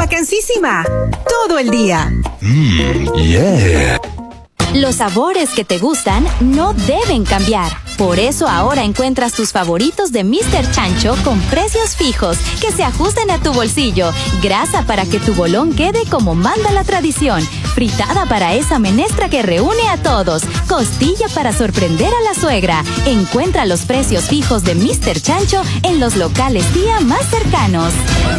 vacancísima. Todo el día. Yeah. Los sabores que te gustan no deben cambiar. Por eso ahora encuentras tus favoritos de Mr. Chancho con precios fijos que se ajusten a tu bolsillo. Grasa para que tu bolón quede como manda la tradición. Fritada para esa menestra que reúne a todos. Costilla para sorprender a la suegra. Encuentra los precios fijos de Mr. Chancho en los locales Tía más cercanos.